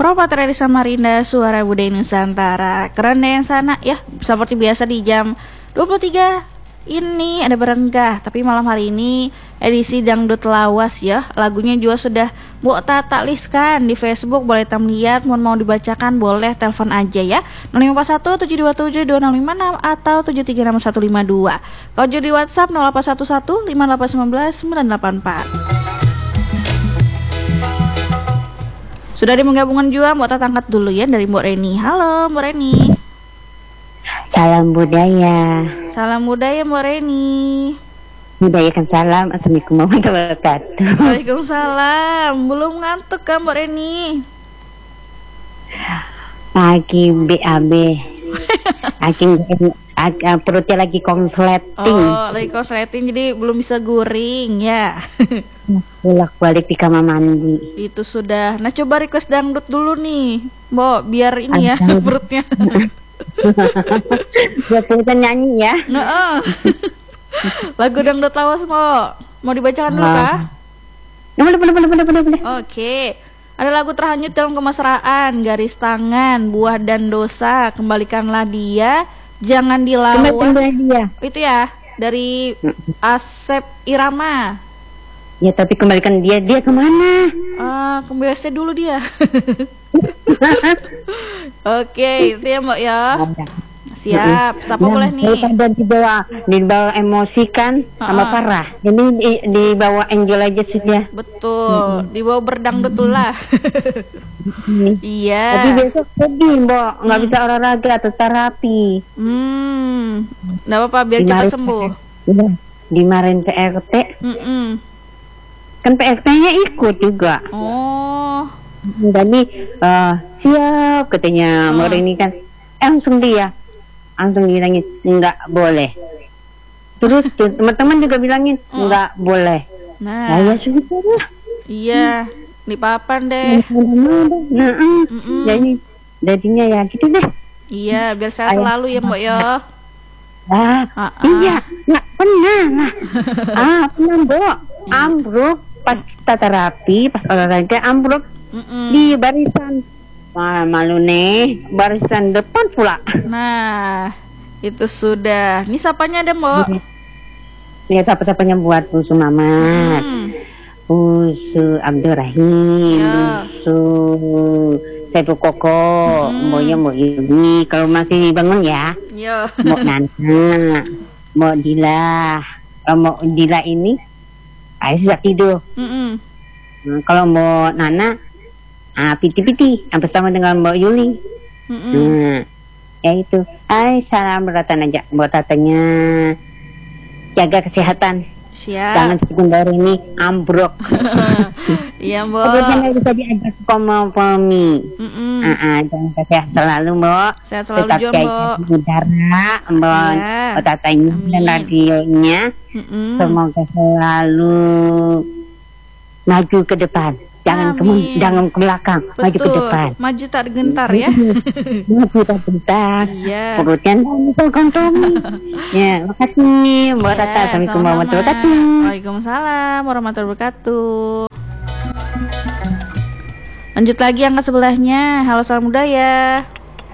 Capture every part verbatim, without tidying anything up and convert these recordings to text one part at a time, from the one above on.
Propater di Samarinda, Suara Budaya Nusantara. Keren deh yang sana ya. Seperti biasa di jam dua puluh tiga ini ada berenggah, tapi malam hari ini edisi dangdut lawas ya. Lagunya juga sudah Bu Tata listkan di Facebook, boleh tam lihat. Mau mau dibacakan boleh telepon aja ya, nol lima empat satu tujuh dua tujuh dua nol lima enam atau tujuh tiga enam satu lima dua. Kalau di WhatsApp nol delapan satu satu lima delapan satu sembilan sembilan delapan empat. Sudah di penggabungan juga, mau Tata angkat dulu ya dari Mbak Reni. Halo Mbak Reni. Salam budaya. Salam budaya Mbak Reni. Budayakan salam. Assalamualaikum warahmatullahi wabarakatuh. Waalaikumsalam. Belum ngantuk kan Mbak Reni? Lagi B A B. Lagi ag- perutnya lagi konsleting. Oh, lagi konsleting jadi belum bisa guring ya. Bolak balik di kamar mandi. Itu sudah. Nah coba request dangdut dulu nih Mbak, biar ini ya perutnya. Buat kita nyanyi ya. Nah, lagu dangdut lawas mau mau dibacakan dulu kah? Boleh boleh boleh boleh boleh boleh. Oke. Ada lagu terhanyut dalam kemesraan, garis tangan, buah dan dosa, kembalikanlah dia, jangan dilawan. Kembalikanlah dia. Itu ya dari Asep Irama. Ya tapi kembalikan dia, dia kemana? Ah, ke B S D dulu dia. Oke, itu ya Mbak ya. Siap, siapa boleh nih? Daripada dibawa, dibawa emosi kan, sama parah. Ini di, dibawa angel aja sudah. Betul, dibawa berdangdut dulu lah. Iya. Tapi besok sedih Mbak, nggak bisa olahraga atau terapi. Hmm, nggak apa-apa biar cepat sembuh. Dimarahin P R T. Mm-mm. Kan P R T-nya ikut juga. Oh. Jadi uh, siap katanya Hmm. Mbak Rini kan, eh, langsung dia, langsung bilangin nggak boleh. Terus tuh, teman-teman juga bilangin Hmm. nggak boleh. Nah, Nah, ya sudah. iya, di papan deh. Nah, uh, Mm-mm. jadi jadinya ya gitu deh. Iya, biar sehat Ayo. selalu ya Mbak ya. Ah, Ah, ah. iya, nggak pernah lah. ah, pernah Mbak, ambruk pas kita terapi, pas olahraga ambruk Mm-mm. di barisan. Wah, malu nih, barisan depan pula. Nah, itu sudah. Ini sapanya ada Mbak. Ya, siapa-siapanya buat Busu Mamat, Hmm. Busu Abdurrahim, Ya. Busu Saiful Koko, Hmm. Mboknya Mbok Yuni, kalau masih bangun ya, Yo. Mbok Nana, Mbok Dila. Kalau Mbok Dila ini, ayah sudah tidur. Mm-mm. Nah, kalau Mbok Nana, ah, piti-piti, hampir sama dengan Mbok Yuli. Mm-mm. Nah, ya itu. Hai, salam beratan aja buat tatanya. Jaga kesehatan. Jangan Siap. seperti baru ini ambruk. Iya Kemudian Mbak. bisa diajak kompromi. Mm-mm. Ah, ah, jangan sehat selalu, Mbok. Sehat selalu Tetap juga Mbak. jaga udara, Mbok. Iya. Buat tatanya dan Amin. radionya. Mm-mm. Semoga selalu maju ke depan. Jangan ke, Amin. jangan ke belakang, maju ke Betul. depan. Maju tak gentar ya. Maju ke depan. Iya. Perutnya bisa kompromi. Ya, makasih Mbak Iya, Tata. Assalamualaikum sama-sama. warahmatullahi wabarakatuh. Waalaikumsalam warahmatullahi wabarakatuh. Lanjut lagi angkat sebelahnya. Halo salam budaya.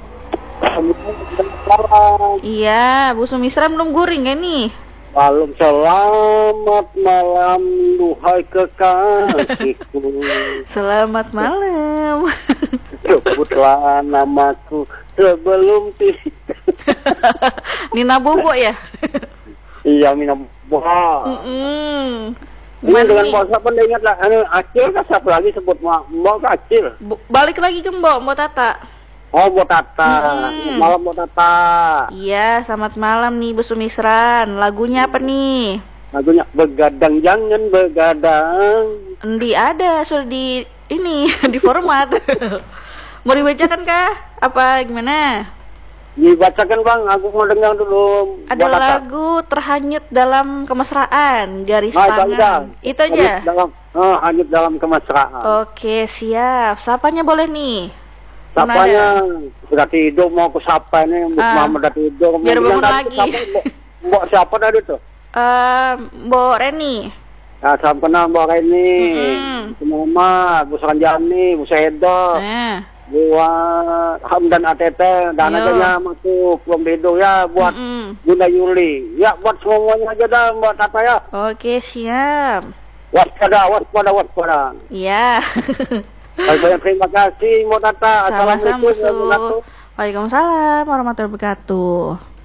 Iya, Bu Sumisra belum guring ya nih. Malam selamat malam duhai kekasihku. Selamat malam. Sebutlah namaku sebelum tidur. Nina Bobo ya? Iya minum buah. Mm-mm. Ini Gimana dengan nih? bahasa pun ingat lah. Anu Acil kan siapa lagi sebut mau mau ke Acil. Bu- balik lagi ke Mbok, Mbok Tata. Oh buat Tata. Hmm. Malam buat Tata. Iya, selamat malam nih Bu Sumisran. Lagunya apa nih? Lagunya begadang jangan begadang. Endi ada, sudah di ini di format. Mau dibacakan kah? Apa gimana? Dibacakan Bang, aku mau dengar dulu. Ada buat Tata. lagu terhanyut dalam kemesraan, garis Ah, itu aja. tangan. Itu aja. Hanyut dalam, oh, hanyut dalam kemesraan. Oke, siap. Sapanya boleh nih. Sapanya sudah tidur mau ke siapa ini? Mbak Ah, Mama udah tidur. biar Mau bangun bilang lagi. tadi siapa, Mbak, Mbak siapa tadi tuh? Eh, Mbok Reni. Ya, salam kenal Mbak Reni, Mm-mm. Bu Mama, Bu Sanjani, Bu Sedo. Nah, buat Hamdan A T T dan Yo. adanya masuk belum tidur ya buat Mm-mm. Bunda Yuli. Ya buat semuanya aja dah buat Tata ya. Oke, siap. Waspada, waspada, waspada. Iya. Banyak terima kasih buat Tata. Sama-sama, Assalamualaikum Musuh. warahmatullahi wabarakatuh. Waalaikumsalam warahmatullahi wabarakatuh.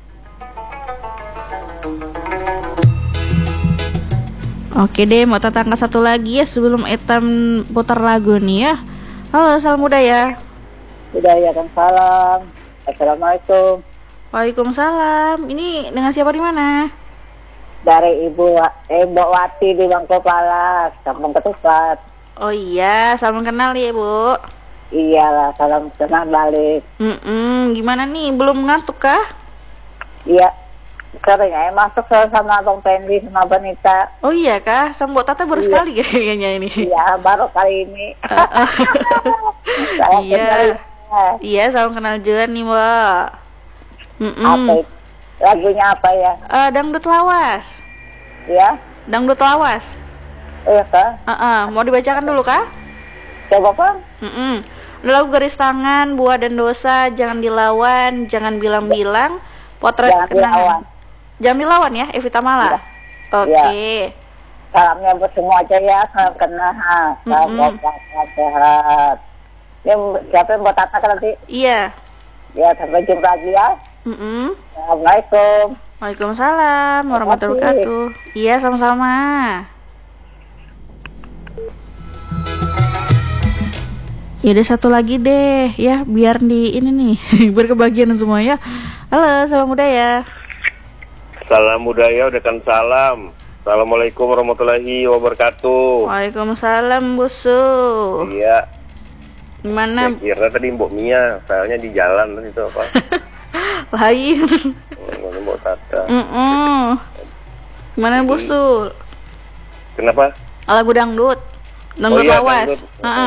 Oke deh, mau tata angka satu lagi ya sebelum Etam putar lagu nih ya. Halo, salam muda ya. Sudah ya kan, salam. Assalamualaikum. Waalaikumsalam. Ini dengan siapa di mana? Dari Ibu eh, Mbak Wati di Bangko Palas, Kampung Ketupat. Oh iya, salam kenal ya Bu. Iyalah, salam kenal balik. Mm-mm, gimana nih, belum ngantuk kah? Iya, sering ya masuk sama Bang Pendi sama Benita. Oh iya kah, sama Mbak Tata baru Iya. sekali kayaknya ini. Iya, baru kali ini. Uh-uh. Salam Iya. kenal. Iya, salam kenal juga nih Mbak. Mm-mm. Apa itu? Lagunya apa ya? Eh, dangdut lawas. Ya, Dangdut lawas. iya kah? Uh-uh. Mau dibacakan dulu kah? Coba Bang. Mm-mm. Lagu garis tangan, buah dan dosa, jangan dilawan, jangan bilang-bilang, potret Jangan kenangan. dilawan. Jangan dilawan ya, Evita Mala. Oke. Iya. Salamnya buat semua aja ya, salam kenal. Salam Mm-mm. buat sehat, sehat. Ya, siapa yang buat Tata kan nanti? Iya. Ya, sampai jumpa lagi ya. Mm-mm. Assalamualaikum. Waalaikumsalam warahmatullahi wabarakatuh. Iya, sama-sama. Ya ada satu lagi deh ya, biar di ini nih biar kebagian semua ya. Halo, salam muda ya. Salam budaya udah kan salam. Assalamualaikum warahmatullahi wabarakatuh. Waalaikumsalam Busu. Iya, Gimana? saya kira tadi Mbok Mia, soalnya di jalan tadi itu apa? Lain. Oh, Mbok Tata. Mm-mm. Gimana Busu? Kenapa? Lagu dangdut. Dangdut iya, lawas. dangdut. Heeh.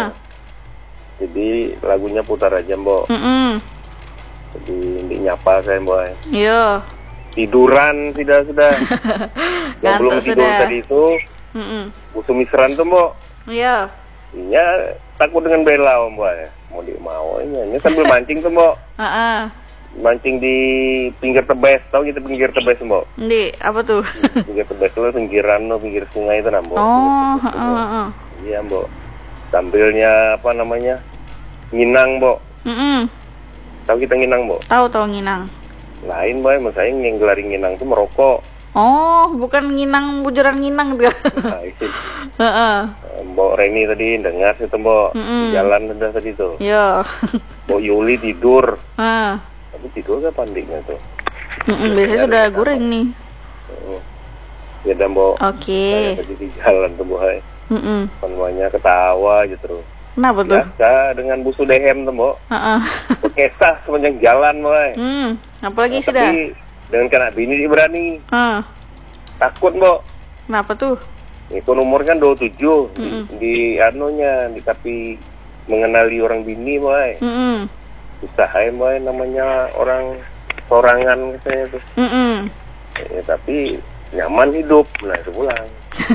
Jadi lagunya putar aja Mbok. Mm-mm. Jadi ini nyapa saya Mbok. Yo. Tiduran sudah sudah. Yang belum Ngantuk tidur sudah. tadi itu Mm-mm. Usumisran tuh Mbok. Iya. Iya, takut dengan Bella Mbok ya. Mau di mau ini, ini sambil mancing tuh Mbok. Heeh. Mancing di pinggir tebes, tahu gitu pinggir tebes Mbok. Ndi, apa tuh? Pinggir tebes itu pinggiran no, pinggir sungai itu nambok. Oh, heeh, heeh. Iya Mbok. Sambilnya apa namanya? Nginang Mbok. Mm-mm. Tahu kita nginang Mbok? Tahu tahu nginang. Lain Mbak, emang saya yang gelari nginang itu merokok. Oh, bukan nginang bujuran nginang dia. Nah, itu Heeh. Mbok Reni tadi dengar situ Mbok. Mm-mm. Di jalan udah tadi tuh. Yo. Mbok Yuli tidur. Heeh. Tapi tidur gak pandiknya tuh. Mm-mm, biasanya sudah goreng nih. Oh. Ya udah Mbok. Oke. Saya tadi di jalan tuh Mbok. hai. Mm-mm. Semuanya ketawa aja terus. Kenapa tuh? Biasa dengan busu dehem tuh Mbok. Heeh. Berkesah sepanjang jalan Mbok. hai. Hmm, apalagi Nah, sih dah? tapi dengan kena bini dia berani. Heeh. Takut Mbok. Kenapa tuh? Itu umur kan dua puluh tujuh di, Mm-mm. di anunya di, tapi mengenali orang bini Mbok. Mm-mm. Susah ya Mbok, namanya orang sorangan katanya tuh. Mm-mm. Ya, tapi nyaman hidup. Nah itu pulang.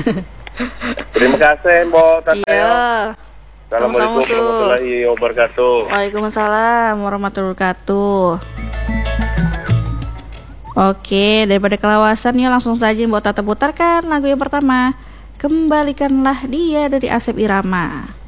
Terima kasih Mbok Tata. Iya. Assalamualaikum Sama-sama, Su. warahmatullahi wabarakatuh. Waalaikumsalam warahmatullahi wabarakatuh. Oke, daripada kelawasan ya langsung saja Mbak Tata putarkan lagu yang pertama. Kembalikanlah dia dari Asep Irama.